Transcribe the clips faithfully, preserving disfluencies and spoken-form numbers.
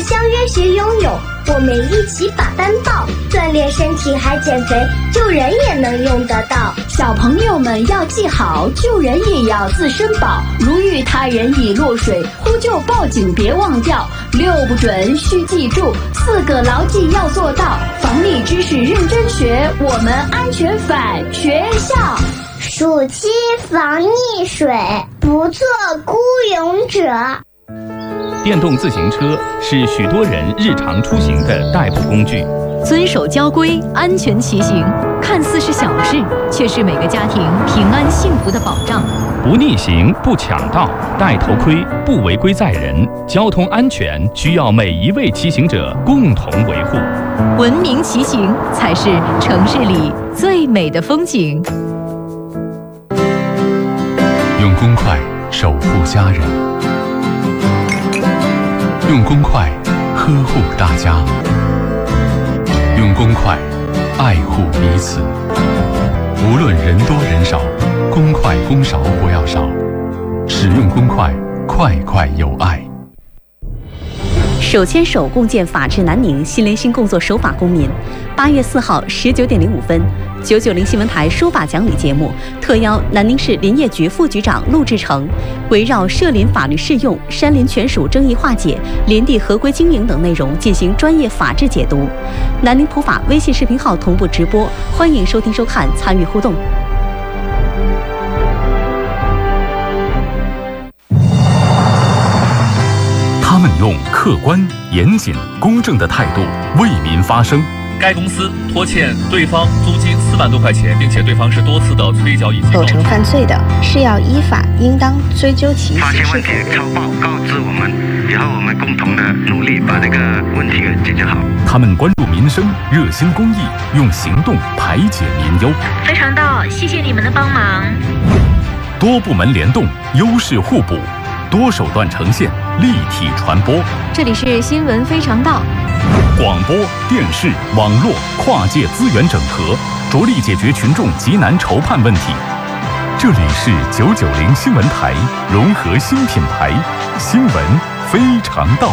相约学游泳，我们一起把班报，锻炼身体还减肥，救人也能用得到。 小朋友们要记好，救人也要自身保。如遇他人已落水，呼救报警别忘掉。六不准需记住，四个牢记要做到。防溺知识认真学，我们安全返学校。 暑期防溺水，不做孤勇者。 电动自行车是许多人日常出行的代步工具。 遵守交规，安全骑行，看似是小事，却是每个家庭平安幸福的保障。 不逆行，不抢道，戴头盔，不违规载人，交通安全需要每一位骑行者共同维护。 文明骑行才是城市里最美的风景。 用公筷守护家人，用公筷呵护大家，用公筷爱护彼此。无论人多人少，公筷公勺不要少，使用公筷，筷筷有爱。 手牵手共建法治南宁，新连心工作守法公民。八月四号十九点零五分，九九零新闻台书法讲理节目特邀南宁市林业局副局长陆志成，围绕涉林法律适用、山林权属争议化解、林地合规经营等内容进行专业法治解读。南宁普法微信视频号同步直播，欢迎收听收看，参与互动。 他们用客观、严谨、公正的态度为民发声。 该公司拖欠对方租金四万多块钱，并且对方是多次的催缴以及构成犯罪的，是要依法应当追究其发现问题抄报告知我们，以后我们共同的努力把这个问题给解决好。 他们关注民生，热心公益，用行动排解民忧。 非常到，谢谢你们的帮忙。 多部门联动，优势互补，多手段呈现，立体传播。 这里是新闻非常道。 广播、电视、网络跨界资源整合，着力解决群众急难愁盼问题。这里是九九零新闻台，融合新品牌，新闻非常道。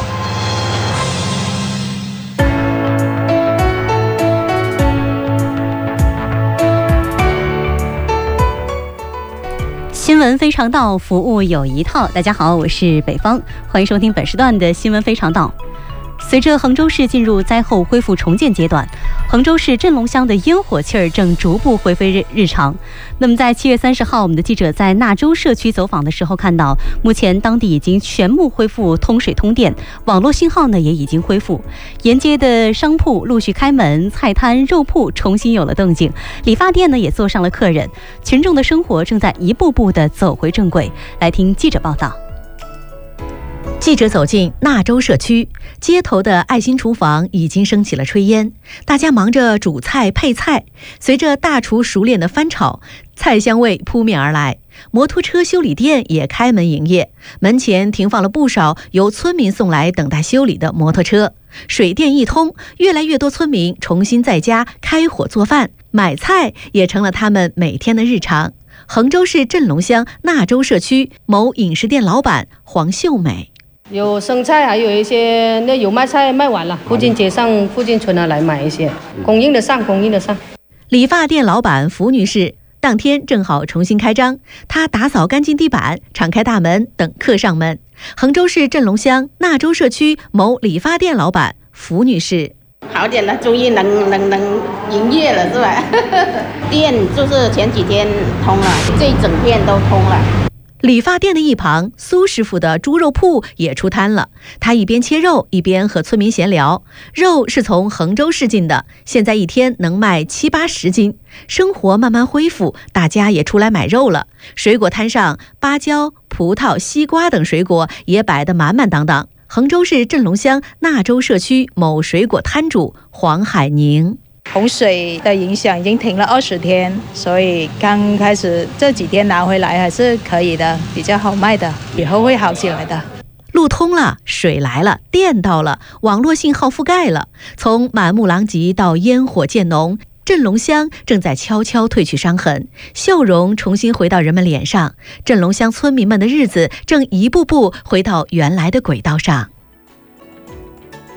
新闻非常道，服务有一套。大家好，我是北方，欢迎收听本时段的新闻非常道。随着衡州市进入灾后恢复重建阶段，衡州市镇龙乡的烟火气儿正逐步回归日日常。那么在七月三十号，我们的记者在纳州社区走访的时候看到，目前当地已经全部恢复通水通电，网络信号呢也已经恢复，沿街的商铺陆续开门，菜摊肉铺重新有了动静，理发店呢也坐上了客人，群众的生活正在一步步的走回正轨。来听记者报道。 记者走进纳州社区，街头的爱心厨房已经升起了炊烟，大家忙着煮菜配菜。随着大厨熟练的翻炒，菜香味扑面而来。摩托车修理店也开门营业，门前停放了不少由村民送来等待修理的摩托车。水电一通，越来越多村民重新在家开火做饭，买菜也成了他们每天的日常。衡州市镇龙乡纳州社区某饮食店老板黄秀美， 有生菜，还有一些那油麦菜卖完了，附近街上、附近村的来买一些，供应得上，供应得上。 理发店老板福女士当天正好重新开张，她打扫干净地板，敞开大门等客上门。衡州市镇龙乡纳州社区某理发店老板福女士， 好点了，终于能能能营业了，是吧？店就是前几天通了，这一整片都通了。 理发店的一旁，苏师傅的猪肉铺也出摊了。他一边切肉，一边和村民闲聊。肉是从衡州市进的，现在一天能卖七八十斤。生活慢慢恢复，大家也出来买肉了。水果摊上，芭蕉、葡萄、西瓜等水果也摆得满满当当。衡州市镇龙乡纳州社区某水果摊主黄海宁， 洪水的影响已经停了二十天，所以刚开始这几天拿回来还是可以的，比较好卖的，以后会好起来的。 路通了，水来了，电到了，网络信号覆盖了，从满目狼藉到烟火渐浓，镇龙乡正在悄悄褪去伤痕，笑容重新回到人们脸上，镇龙乡村民们的日子正一步步回到原来的轨道上。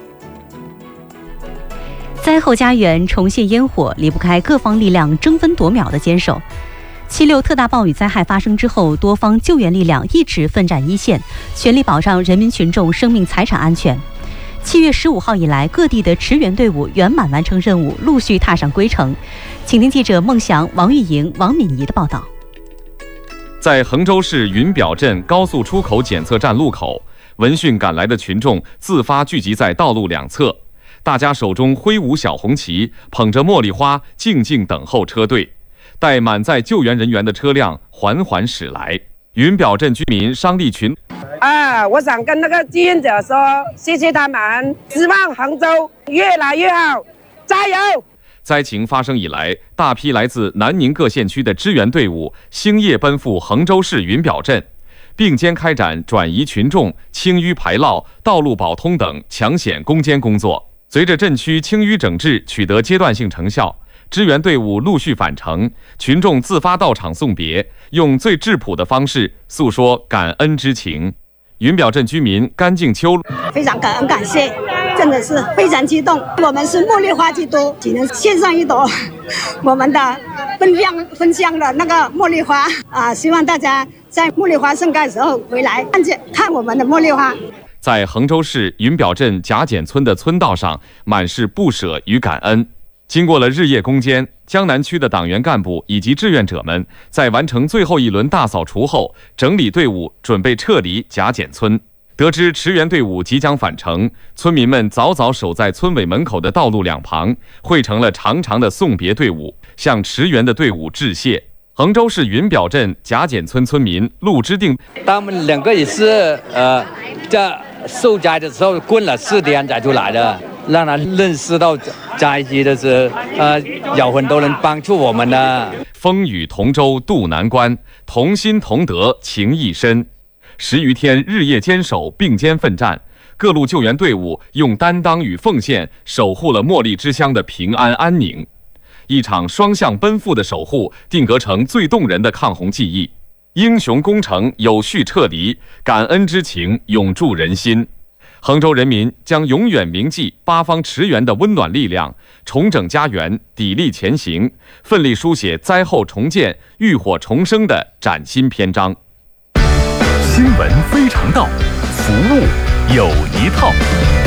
灾后家园重现烟火，离不开各方力量争分夺秒的坚守。七六特大暴雨灾害发生之后，多方救援力量一直奋战一线，全力保障人民群众生命财产安全。七月十五号以来，各地的驰援队伍圆满完成任务，陆续踏上归程。请听记者孟祥、王玉莹、王敏仪的报道。 在衡州市云表镇高速出口检测站路口，闻讯赶来的群众自发聚集在道路两侧，大家手中挥舞小红旗，捧着茉莉花，静静等候车队。待满载救援人员的车辆缓缓驶来，云表镇居民商立群啊，我想跟那个志愿者说，谢谢他们，希望衡州越来越好，加油！ 灾情发生以来，大批来自南宁各县区的支援队伍星夜奔赴衡州市云表镇，并肩开展转移群众、清淤排涝、道路保通等抢险攻坚工作。随着镇区清淤整治取得阶段性成效，支援队伍陆续返程，群众自发到场送别，用最质朴的方式诉说感恩之情。云表镇居民甘静秋非常感恩感谢，真的是非常激动。我们是茉莉花基督，只能献上一朵我们的分享分享的那个茉莉花啊！希望大家在茉莉花盛开的时候回来看见看我们的茉莉花。 在衡州市云表镇贾简村的村道上，满是不舍与感恩。经过了日夜攻坚，江南区的党员干部以及志愿者们在完成最后一轮大扫除后，整理队伍准备撤离贾简村。得知驰援队伍即将返程，村民们早早守在村委门口的道路两旁，汇成了长长的送别队伍，向驰援的队伍致谢。衡州市云表镇贾简村村民陆之定， 他们两个也是呃，在受灾的时候困了四天才出来的。让他认识到灾区的是，呃，有很多人帮助我们的。 风雨同舟渡难关，同心同德情谊深。十余天日夜坚守，并肩奋战，各路救援队伍用担当与奉献守护了茉莉之乡的平安安宁。一场双向奔赴的守护，定格成最动人的抗洪记忆。英雄攻城，有序撤离，感恩之情永驻人心。衡州人民将永远铭记八方驰援的温暖力量，重整家园，砥砺前行，奋力书写灾后重建、浴火重生的崭新篇章。 新闻非常道，服务有一套。